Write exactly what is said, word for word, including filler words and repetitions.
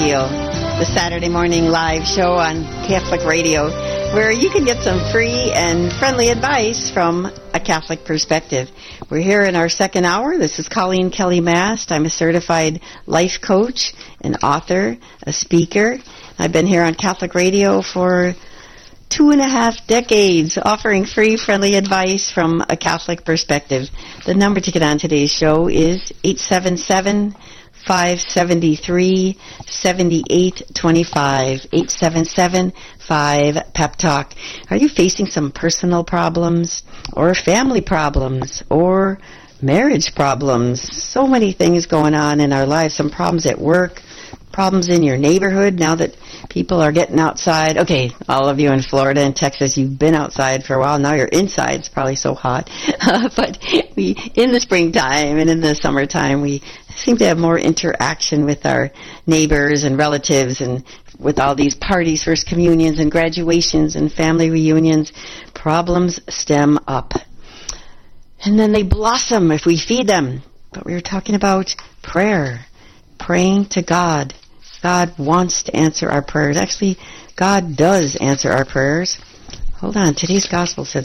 Radio, the Saturday morning live show on Catholic Radio, where you can get some free and friendly advice from a Catholic perspective. We're here in our second hour. This is Colleen Kelly Mast. I'm a certified life coach, an author, a speaker. I've been here on Catholic Radio for two and a half decades, offering free, friendly advice from a Catholic perspective. The number to get on today's show is eight seven seven, five seven three, seven eight two five, eight seven seven, five, pep talk. Are you facing some personal problems or family problems or marriage problems? So many things going on in our lives, some problems at work, problems in your neighborhood now that people are getting outside. Okay, all of you in Florida and Texas, you've been outside for a while. Now you're inside. It's probably so hot. Uh, but we, in the springtime and in the summertime, we seem to have more interaction with our neighbors and relatives, and with all these parties, first communions and graduations and family reunions, problems stem up. And then they blossom if we feed them. But we were talking about prayer, praying to God. God wants to answer our prayers. Actually, God does answer our prayers. Hold on. Today's gospel says